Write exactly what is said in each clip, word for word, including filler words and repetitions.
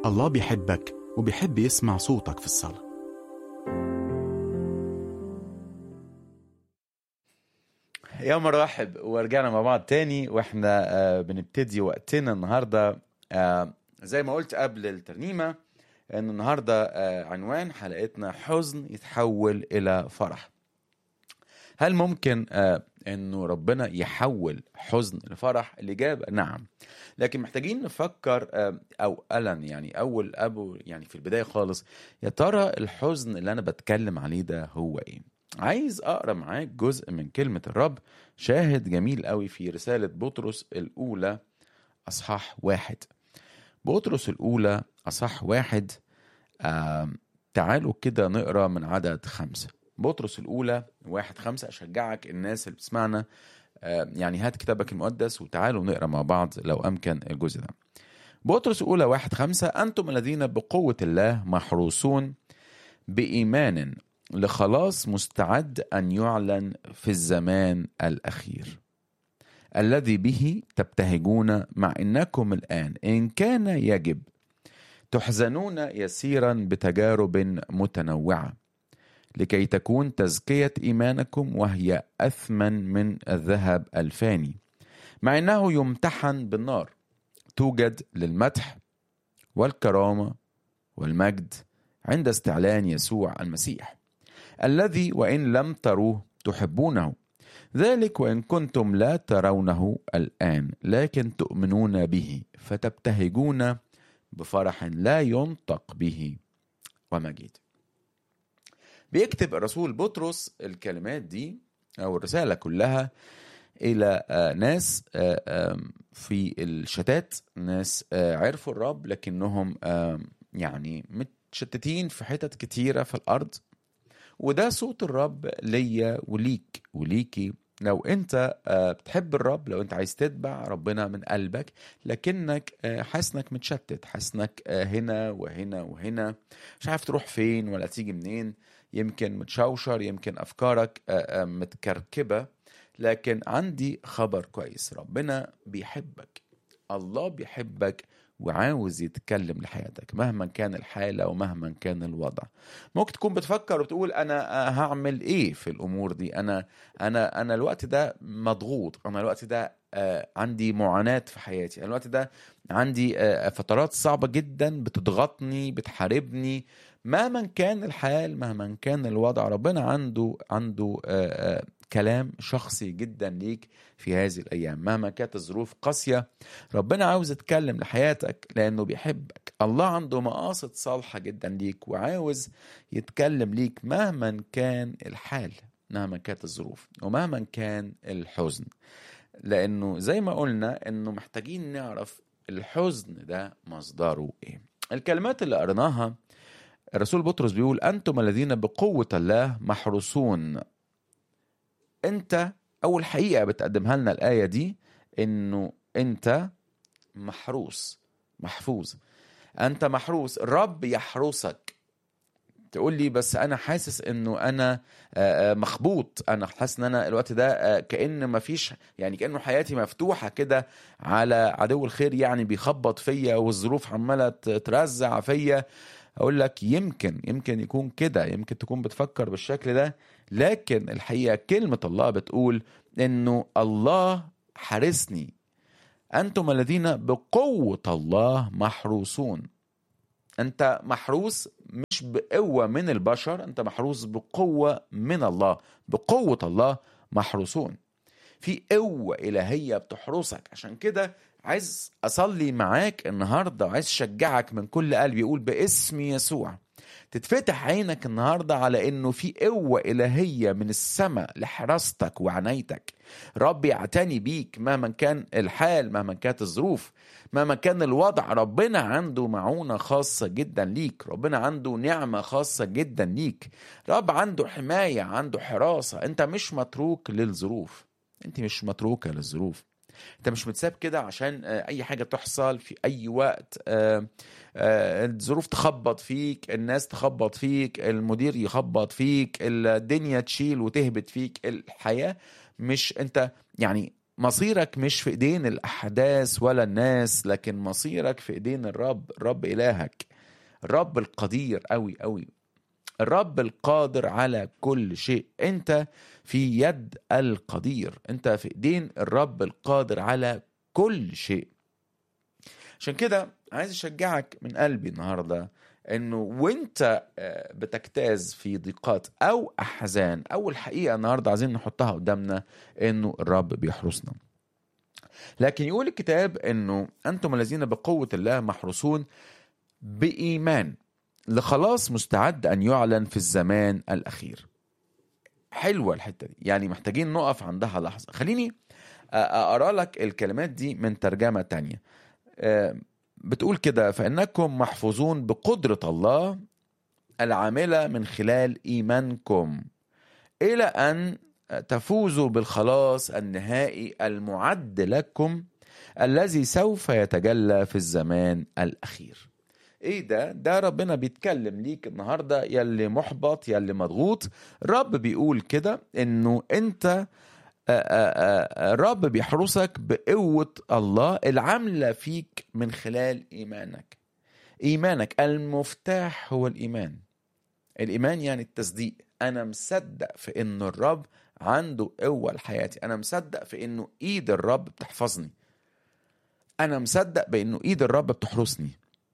الله بيحبك وبيحب يسمع صوتك في الصلاة. يا مرحب، ورجعنا مع بعض تاني واحنا آه بنبتدي وقتنا النهاردة. آه زي ما قلت قبل الترنيمة ان النهاردة آه عنوان حلقتنا حزن يتحول الى فرح. هل ممكن آه انه ربنا يحول حزن لفرح؟ الإجابة نعم، لكن محتاجين نفكر آه اولا يعني اول ابو يعني في البداية خالص، يا ترى الحزن اللي انا بتكلم عليه ده هو ايه؟ عايز اقرا معاك جزء من كلمة الرب، شاهد جميل قوي في رسالة بطرس الاولى اصحاح واحد. بطرس الاولى اصحاح واحد. آه تعالوا كده نقرا من عدد خمسة. بطرس الاولى واحد خمسة. اشجعك الناس اللي بتسمعنا آه يعني هات كتابك المقدس وتعالوا نقرا مع بعض لو امكن الجزء ده. بطرس الاولى واحد خمسة. انتم الذين بقوة الله محروسون بإيمان لخلاص مستعد أن يعلن في الزمان الأخير، الذي به تبتهجون، مع إنكم الآن إن كان يجب تحزنون يسيرا بتجارب متنوعة، لكي تكون تزكية إيمانكم وهي أثمن من الذهب الفاني، مع إنه يمتحن بالنار، توجد للمدح والكرامة والمجد عند استعلان يسوع المسيح، الذي وإن لم تروه تحبونه، ذلك وإن كنتم لا ترونه الآن لكن تؤمنون به فتبتهجون بفرح لا ينطق به ومجيد. بيكتب الرسول بطرس الكلمات دي أو الرسالة كلها إلى ناس في الشتات، ناس عرفوا الرب لكنهم يعني متشتتين في حتت كتيرة في الأرض. وده صوت الرب ليا وليك وليكي لو انت بتحب الرب، لو انت عايز تتبع ربنا من قلبك لكنك حاسنك متشتت، حاسنك هنا وهنا وهنا، مش عارف تروح فين ولا تيجي منين، يمكن متشوشر، يمكن أفكارك متكركبة. لكن عندي خبر كويس، ربنا بيحبك، الله بيحبك وعاوز يتكلم لحياتك مهما كان الحالة ومهما كان الوضع. ممكن تكون بتفكر وبتقول أنا هعمل إيه في الأمور دي، أنا أنا أنا الوقت ده مضغوط، أنا الوقت ده عندي معاناة في حياتي، الوقت ده عندي فترات صعبة جدا بتضغطني بتحاربني. مهما كان الحال مهما كان الوضع، ربنا عنده عنده كلام شخصي جدا ليك في هذه الأيام. مهما كانت الظروف قاسية ربنا عاوز يتكلم لحياتك لأنه بيحبك. الله عنده مقاصد صالحة جدا ليك وعاوز يتكلم ليك مهما كان الحال، مهما كانت الظروف ومهما كان الحزن، لأنه زي ما قلنا أنه محتاجين نعرف الحزن ده مصدره إيه. الكلمات اللي قرناها الرسول بطرس بيقول أنتم الذين بقوة الله محروسون. أنت أول حقيقة بتقدمها لنا الآية دي أنه أنت محروس، محفوظ، أنت محروس، الرب يحرسك. تقول لي بس أنا حاسس أنه أنا مخبوط، أنا حاسس أن أنا الوقت ده كأن ما فيش، يعني كأنه حياتي مفتوحة كده على عدو الخير، يعني بيخبط فيا والظروف عمالة ترزع فيا. أقول لك يمكن يمكن يكون كده، يمكن تكون بتفكر بالشكل ده، لكن الحقيقة كلمة الله بتقول إنه الله حارسني. أنتم الذين بقوة الله محروسون. أنت محروس مش بقوة من البشر، أنت محروس بقوة من الله، بقوة الله محروسون. في قوة إلهية بتحرسك. عشان كده عايز أصلي معاك النهاردة وعايز أشجعك من كل قلبي، يقول باسم يسوع تتفتح عينك النهاردة على إنه في قوة إلهية من السماء لحراستك وعنايتك. رب يعتني بيك مهما كان الحال، مهما كانت الظروف، مهما كان الوضع. ربنا عنده معونة خاصة جدا ليك، ربنا عنده نعمة خاصة جدا ليك، رب عنده حماية، عنده حراسة. أنت مش متروك للظروف، أنت مش متروكة للظروف، انت مش متساب كده عشان اي حاجة تحصل في اي وقت. الظروف تخبط فيك، الناس تخبط فيك، المدير يخبط فيك، الدنيا تشيل وتهبط فيك. الحياة مش انت يعني مصيرك مش في ايدين الاحداث ولا الناس، لكن مصيرك في ايدين الرب. الرب الهك، الرب القدير قوي قوي، الرب القادر على كل شيء. انت في يد القدير، انت في ايدين الرب القادر على كل شيء. عشان كده عايز اشجعك من قلبي النهارده انه وانت بتجتاز في ضيقات او احزان، اول حقيقه النهارده عايزين نحطها قدامنا انه الرب بيحرسنا. لكن يقول الكتاب انه انتم الذين بقوه الله محروسون بايمان لخلاص مستعد ان يعلن في الزمان الاخير. حلوه الحته دي، يعني محتاجين نقف عندها لحظه. خليني اقرا لك الكلمات دي من ترجمه تانية. بتقول كده: فإنكم محفوظون بقدرة الله العاملة من خلال إيمانكم إلى أن تفوزوا بالخلاص النهائي المعد لكم الذي سوف يتجلى في الزمان الأخير. إيه ده؟ ده ربنا بيتكلم ليك النهاردة يلي محبط، يلي مضغوط. رب بيقول كده إنه أنت الرب بيحرسك بقوة الله العاملة فيك من خلال إيمانك. إيمانك المفتاح هو الإيمان. الإيمان يعني التصديق. أنا مصدق في إنه الرب عنده قوة لحياتي، أنا مصدق في إنه إيد الرب بتحفظني، أنا مصدق بإنه إيد الرب بتحرسني،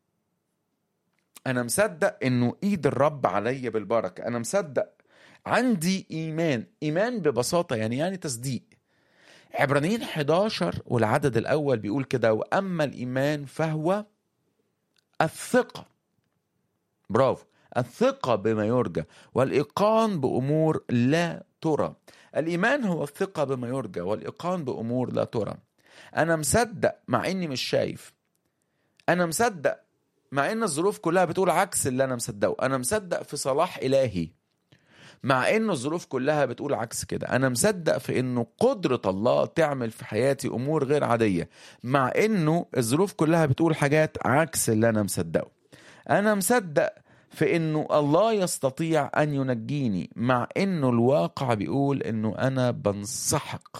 أنا مصدق إنه إيد الرب عليا بالبركة، أنا مصدق، عندي إيمان. إيمان ببساطة يعني يعني تصديق. عبرانيين حداشر والعدد الأول بيقول كده: وأما الإيمان فهو الثقة، برافو، الثقة بما يرجى والإيقان بأمور لا ترى. الإيمان هو الثقة بما يرجى والإيقان بأمور لا ترى. أنا مصدق مع إني مش شايف، أنا مصدق مع إن الظروف كلها بتقول عكس اللي أنا مصدقه، أنا مصدق في صلاح إلهي مع إنه الظروف كلها بتقول عكس كده، أنا مصدق في إنه قدرة الله تعمل في حياتي أمور غير عادية مع إنه الظروف كلها بتقول حاجات عكس اللي أنا مصدقه. أنا مصدق في إنه الله يستطيع أن ينجيني مع إنه الواقع بيقول إنه أنا بنسحق.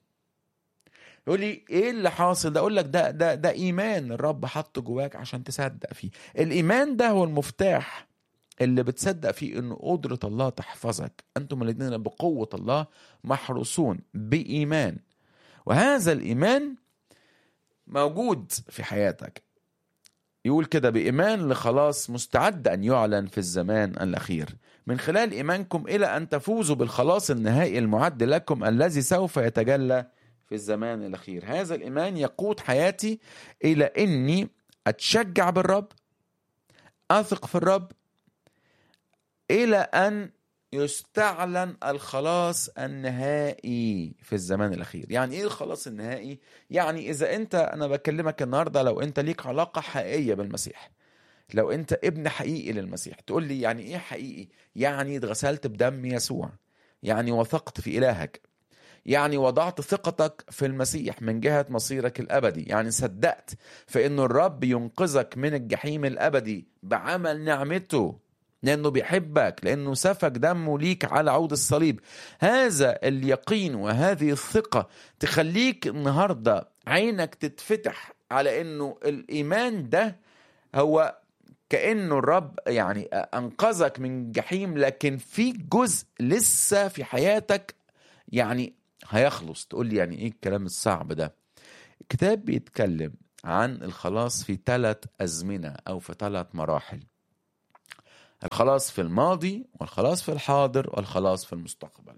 يقول لي إيه اللي حاصل ده؟ أقول لك ده ده ده إيمان الرب حطه جواك عشان تصدق فيه. الإيمان ده هو المفتاح اللي بتصدق فيه إنه قدرة الله تحفظك. أنتم الذين بقوة الله محروسون بإيمان، وهذا الإيمان موجود في حياتك. يقول كده: بإيمان لخلاص مستعد أن يعلن في الزمان الأخير من خلال إيمانكم إلى أن تفوزوا بالخلاص النهائي المعد لكم الذي سوف يتجلى في الزمان الأخير. هذا الإيمان يقود حياتي إلى أني أتشجع بالرب، أثق في الرب، إلى أن يستعلن الخلاص النهائي في الزمان الأخير. يعني إيه الخلاص النهائي؟ يعني إذا أنت، أنا بكلمك النهاردة لو أنت ليك علاقة حقيقية بالمسيح، لو أنت ابن حقيقي للمسيح. تقول لي يعني إيه حقيقي؟ يعني اتغسلت بدم يسوع، يعني وثقت في إلهك، يعني وضعت ثقتك في المسيح من جهة مصيرك الأبدي، يعني صدقت في أنه الرب ينقذك من الجحيم الأبدي بعمل نعمته، لأنه بيحبك، لأنه سفك دمه ليك على عود الصليب. هذا اليقين وهذه الثقة تخليك النهاردة عينك تتفتح على أنه الإيمان ده هو كأنه الرب يعني أنقذك من جحيم، لكن في جزء لسه في حياتك يعني هيخلص. تقول لي يعني إيه الكلام الصعب ده؟ الكتاب بيتكلم عن الخلاص في ثلاث أزمنة أو في ثلاث مراحل: الخلاص في الماضي والخلاص في الحاضر والخلاص في المستقبل.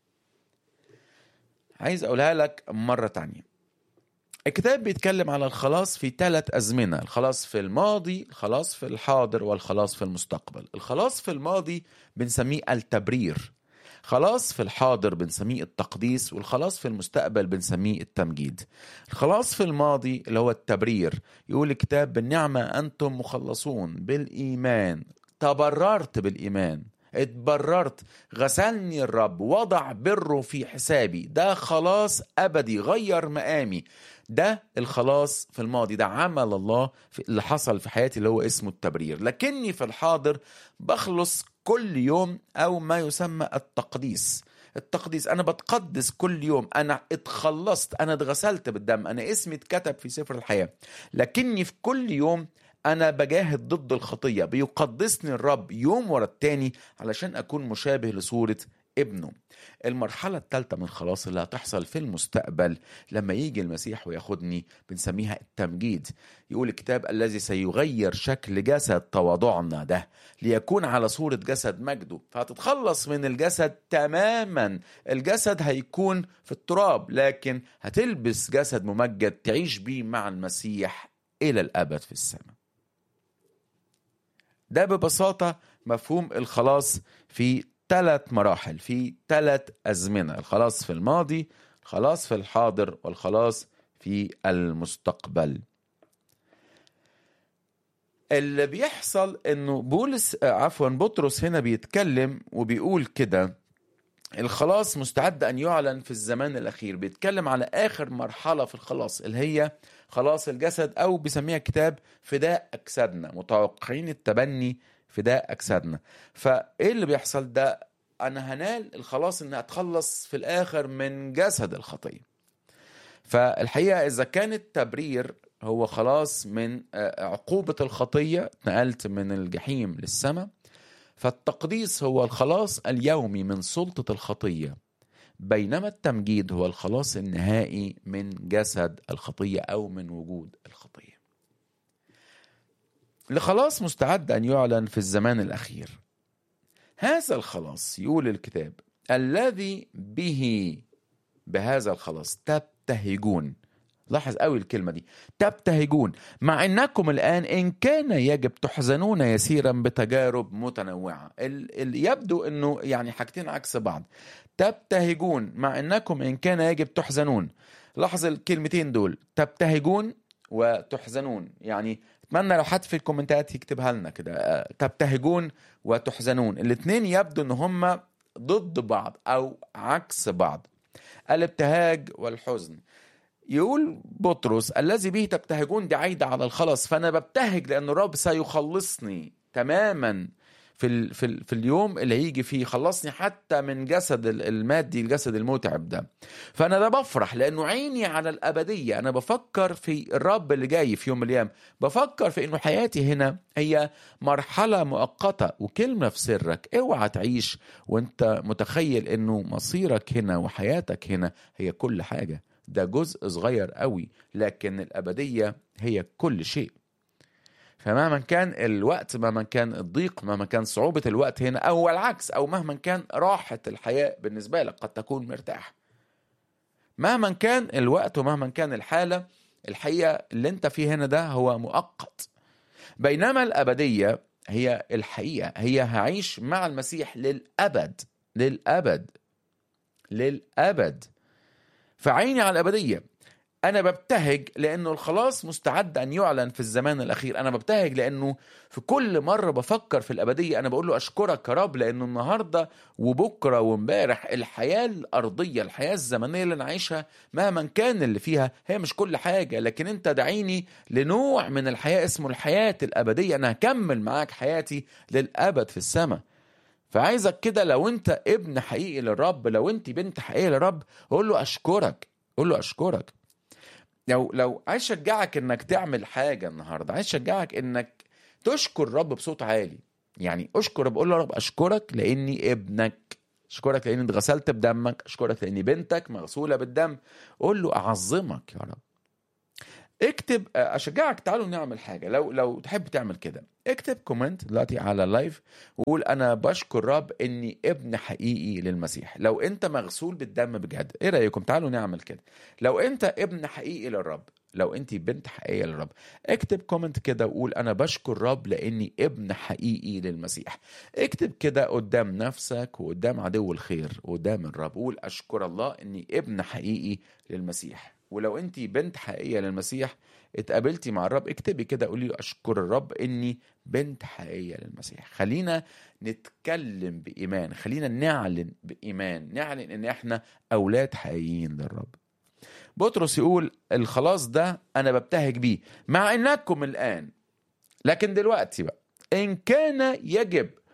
عايز أقولها لك مرة تانية. الكتاب بيتكلم على الخلاص في ثلاث أزمنة: الخلاص في الماضي، الخلاص في الحاضر، والخلاص في المستقبل. الخلاص في الماضي بنسميه التبرير، خلاص في الحاضر بنسميه التقديس، والخلاص في المستقبل بنسميه التمجيد. الخلاص في الماضي اللي هو التبرير، يقول الكتاب: بالنعمة أنتم مخلصون بالإيمان. تبررت بالإيمان، اتبررت، غسلني الرب، وضع بره في حسابي. ده خلاص أبدي، غير مقامي. ده الخلاص في الماضي، ده عمل الله اللي حصل في حياتي اللي هو اسمه التبرير. لكني في الحاضر بخلص كل يوم أو ما يسمى التقديس. التقديس، أنا بتقدس كل يوم، أنا اتخلصت، أنا اتغسلت بالدم، أنا اسمي اتكتب في سفر الحياة، لكني في كل يوم أنا بجاهد ضد الخطية. بيقدسني الرب يوم ورا التاني علشان أكون مشابه لصورة ابنه. المرحلة الثالثة من خلاص اللي هتحصل في المستقبل لما يجي المسيح وياخدني بنسميها التمجيد. يقول الكتاب الذي سيغير شكل جسد تواضعنا ده ليكون على صورة جسد مجده. فهتتخلص من الجسد تماما، الجسد هيكون في التراب، لكن هتلبس جسد ممجد تعيش بيه مع المسيح إلى الأبد في السماء. ده ببساطة مفهوم الخلاص في ثلاث مراحل، في ثلاث أزمنة: الخلاص في الماضي، الخلاص في الحاضر، والخلاص في المستقبل. اللي بيحصل انه بولس عفوا بطرس هنا بيتكلم وبيقول كده: الخلاص مستعد ان يعلن في الزمان الاخير. بيتكلم على اخر مرحلة في الخلاص اللي هي خلاص الجسد، او بيسميها كتاب فداء اجسادنا، متوقعين التبني فداء اجسادنا. فايه اللي بيحصل ده؟ انا هنال الخلاص ان اتخلص في الاخر من جسد الخطية. فالحقيقة اذا كان التبرير هو خلاص من عقوبة الخطية، اتنقلت من الجحيم للسماء، فالتقديس هو الخلاص اليومي من سلطة الخطية، بينما التمجيد هو الخلاص النهائي من جسد الخطية أو من وجود الخطية. لخلاص مستعد أن يعلن في الزمان الأخير. هذا الخلاص يقول الكتاب الذي به بهذا الخلاص تبتهجون. لاحظ قوي الكلمة دي، تبتهجون، مع أنكم الآن إن كان يجب تحزنون يسيرا بتجارب متنوعة. ال ال يبدو أنه يعني حاجتين عكس بعض. تبتهجون مع أنكم إن كان يجب تحزنون. لاحظ الكلمتين دول، تبتهجون وتحزنون. يعني أتمنى لو حد في الكومنتات يكتبها لنا كده، تبتهجون وتحزنون، الاثنين يبدو أن هم ضد بعض أو عكس بعض، الابتهاج والحزن. يقول بطرس الذي به تبتهجون دي عايدة على الخلاص، فأنا ببتهج لأن الرب سيخلصني تماما في, ال في, ال في اليوم اللي هيجي فيه، خلصني حتى من جسد المادي، الجسد المتعب ده. فأنا ده بفرح لأنه عيني على الأبدية. أنا بفكر في الرب اللي جاي في يوم من الأيام، بفكر في أنه حياتي هنا هي مرحلة مؤقتة. وكلمة في سرك، اوعى تعيش وانت متخيل أنه مصيرك هنا وحياتك هنا هي كل حاجة. ده جزء صغير قوي، لكن الأبدية هي كل شيء. فمهما كان الوقت، مهما كان الضيق، مهما كان صعوبة الوقت هنا أو العكس، أو مهما كان راحة الحياة بالنسبة لك، قد تكون مرتاح. مهما كان الوقت ومهما كان الحالة، الحقيقة اللي انت فيه هنا ده هو مؤقت، بينما الأبدية هي الحقيقة، هي هعيش مع المسيح للأبد للأبد للأبد. فعيني على الأبدية. أنا ببتهج لأنه الخلاص مستعد أن يعلن في الزمان الأخير. أنا ببتهج لأنه في كل مرة بفكر في الأبدية أنا بقول له أشكرك يا رب، لأنه النهاردة وبكرة ومبارح الحياة الأرضية، الحياة الزمنية اللي نعيشها مهما كان اللي فيها هي مش كل حاجة، لكن أنت دعيني لنوع من الحياة اسمه الحياة الأبدية. أنا هكمل معاك حياتي للأبد في السماء. فعايزك كده لو أنت ابن حقيقي للرب، لو أنت بنت حقيقية للرب، قول له أشكرك، قول له أشكرك. لو لو عايز شجعك انك تعمل حاجه النهارده، عايز شجعك انك تشكر الرب بصوت عالي. يعني اشكر، بقول له يا رب اشكرك لاني ابنك، اشكرك لاني اتغسلت بدمك، اشكرك لاني بنتك مغسوله بالدم. قول له اعظمك يا رب. اكتب، اشجعك تعالوا نعمل حاجه. لو لو تحب تعمل كده، اكتب كومنت دلوقتي على اللايف وقول انا بشكر رب اني ابن حقيقي للمسيح. لو انت مغسول بالدم بجد، ايه رايكم تعالوا نعمل كده؟ لو انت ابن حقيقي للرب، لو انت بنت حقيقيه للرب، اكتب كومنت كده وقول انا بشكر رب لاني ابن حقيقي للمسيح. اكتب كده قدام نفسك وقدام عدو الخير وقدام الرب، قول اشكر الله اني ابن حقيقي للمسيح. ولو انت بنت حقيقية للمسيح اتقابلتي مع الرب، اكتبي كده قولي له اشكر الرب اني بنت حقيقية للمسيح. خلينا نتكلم بإيمان، خلينا نعلن بإيمان، نعلن ان احنا اولاد حقيقيين للرب. بطرس يقول الخلاص ده انا ببتهج بيه مع انكم الان، لكن دلوقتي بقى ان كان يجب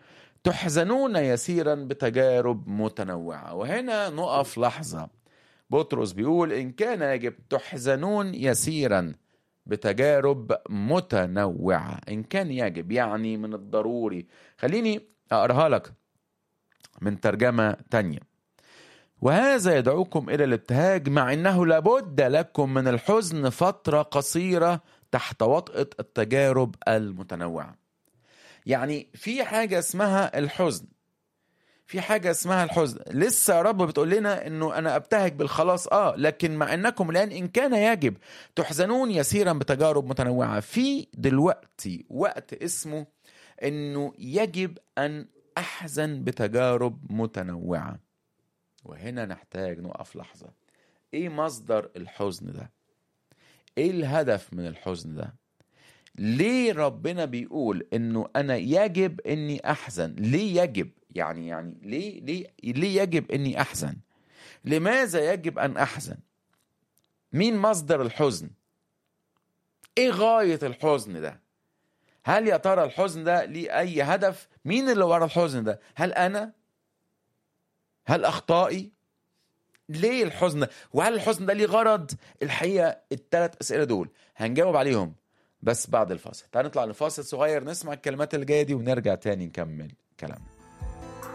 تحزنون يسيرا بتجارب متنوعة. وهنا نقف لحظة. بطرس بيقول إن كان يجب تحزنون يسيرا بتجارب متنوعة. إن كان يجب يعني من الضروري. خليني أقرأها لك من ترجمة تانية. وهذا يدعوكم إلى الابتهاج مع أنه لابد لكم من الحزن فترة قصيرة تحت وطأة التجارب المتنوعة. يعني في حاجة اسمها الحزن، في حاجة اسمها الحزن. لسه يا رب بتقول لنا انه انا ابتهج بالخلاص اه لكن مع انكم الان ان كان يجب تحزنون يسيرا بتجارب متنوعة. في دلوقتي وقت اسمه انه يجب ان احزن بتجارب متنوعة. وهنا نحتاج نقف لحظة. ايه مصدر الحزن ده؟ ايه الهدف من الحزن ده؟ ليه ربنا بيقول انه انا يجب اني احزن؟ ليه يجب؟ يعني يعني ليه ليه ليه يجب اني احزن؟ لماذا يجب ان احزن؟ مين مصدر الحزن؟ ايه غاية الحزن ده؟ هل يا ترى الحزن ده ليه اي هدف؟ مين اللي ورا الحزن ده؟ هل انا؟ هل اخطائي؟ ليه الحزن ده؟ وهل الحزن ده ليه غرض؟ الحقيقة الثلاث اسئلة دول هنجاوب عليهم بس بعد الفاصل. تعال نطلع لفاصل صغير نسمع الكلمات اللي جايه دي ونرجع تاني نكمل كلامنا.